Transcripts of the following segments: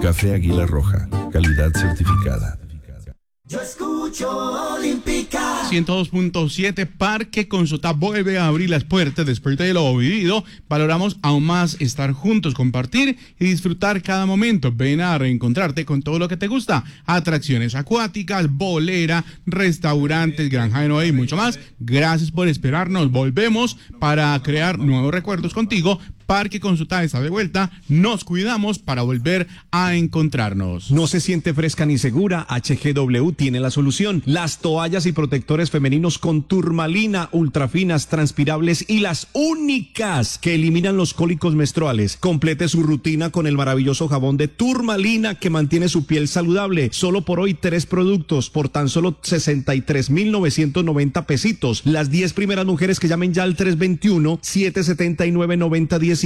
Café Águila Roja, calidad certificada. Yo escucho Olímpica 102.7. Parque Consulta vuelve a abrir las puertas después de lo vivido. Valoramos aún más estar juntos, compartir y disfrutar cada momento. Ven a reencontrarte con todo lo que te gusta: atracciones acuáticas, bolera, restaurantes, granja de Noé y mucho más. Gracias por esperarnos. Volvemos para crear nuevos recuerdos contigo. Parque Consulta está de vuelta. Nos cuidamos para volver a encontrarnos. ¿No se siente fresca ni segura? HGW tiene la solución. Las toallas y protectores femeninos con turmalina, ultrafinas, transpirables y las únicas que eliminan los cólicos menstruales. Complete su rutina con el maravilloso jabón de turmalina que mantiene su piel saludable. Solo por hoy 3 productos por tan solo 63,990 pesitos. Las 10 primeras mujeres que llamen ya al 321-779-9019.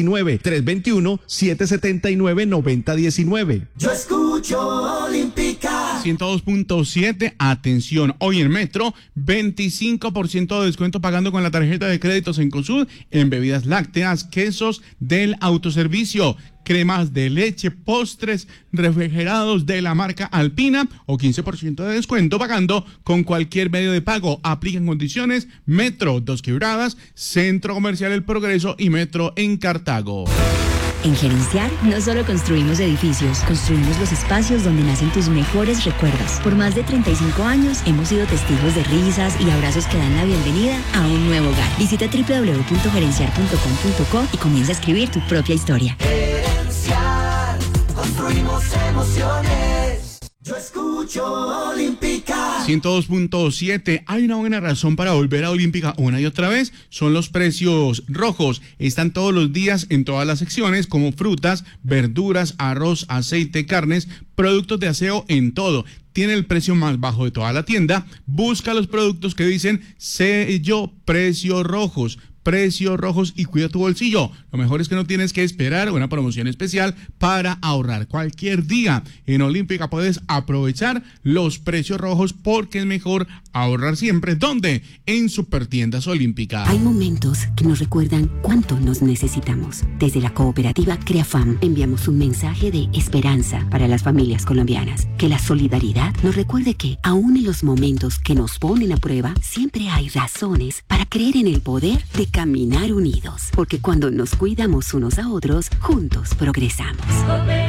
321-779-9019. Yo escucho Olímpica 102.7. Atención, hoy en Metro, 25% de descuento pagando con la tarjeta de créditos en Consud en bebidas lácteas, quesos del autoservicio, cremas de leche, postres, refrigerados de la marca Alpina o 15% de descuento pagando con cualquier medio de pago. Aplican condiciones. Metro Dos Quebradas, Centro Comercial El Progreso y Metro en Cartago. En Gerenciar no solo construimos edificios, construimos los espacios donde nacen tus mejores recuerdos. Por más de 35 años hemos sido testigos de risas y abrazos que dan la bienvenida a un nuevo hogar. Visita www.gerenciar.com.co y comienza a escribir tu propia historia. Gerenciar, construimos emociones. Yo escucho Olímpica 102.7. Hay una buena razón para volver a Olímpica una y otra vez. Son los precios rojos. Están todos los días en todas las secciones, como frutas, verduras, arroz, aceite, carnes, productos de aseo, en todo. Tiene el precio más bajo de toda la tienda. Busca los productos que dicen sello precios rojos y cuida tu bolsillo. Lo mejor es que no tienes que esperar una promoción especial para ahorrar. Cualquier día en Olímpica puedes aprovechar los precios rojos porque es mejor ahorrar siempre. ¿Dónde? En Supertiendas Olímpica. Hay momentos que nos recuerdan cuánto nos necesitamos. Desde la cooperativa CREAFAM enviamos un mensaje de esperanza para las familias colombianas. Que la solidaridad nos recuerde que, aún en los momentos que nos ponen a prueba, siempre hay razones para creer en el poder de caminar unidos, porque cuando nos cuidamos unos a otros, juntos progresamos.